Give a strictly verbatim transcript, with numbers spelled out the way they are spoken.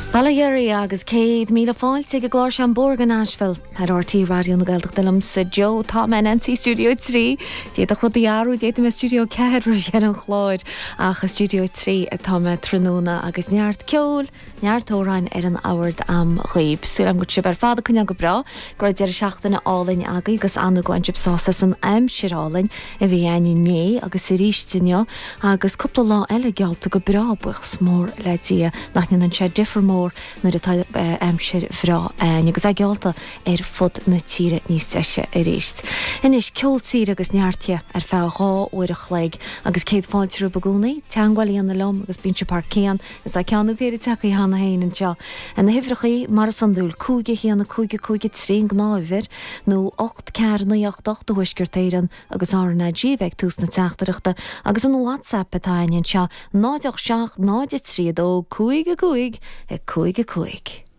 Balageri agus céad míle fáilte go gláir an Borg an Nashville ar R T Radio na Gaeltach Dillum sa Joe Tom N N C Studio trí déad a chud iarú déad me Studio ceir ar an chláid ach a Studio trí a táime tróna agus neart ceol neart óráin ar an áhard am chuib sú am go trib ar fáda cunne go bra gur dear seachtainna álainn aga agus anna go anjib sása san aim sirálainn a bhí aine né agus i rístinne agus cúpla lá eile gealta go bra buchs mór le dia nach an sé differmór nuair atá aimsir bhrá aine agus a gealta ar fud na tíre níos seise a réist. Inis ceoltír agus neartia ar fá rá uair a chléig agus céad fáilteú bagúnaí teangáilí an na lom agus bíse parcéan is a ceanú péir take hána hain an seo. An na hifrachaí mar san dúil cúige híanana cúige cúige trí gnáimhir nó ocht cear na ocht ocht huisgurtéiran agus ána ddíbheith tús na teachtarachta agus an WhatsApp atáin seo náideach seach náide tríad ó cúige cúig ag cúige cúig.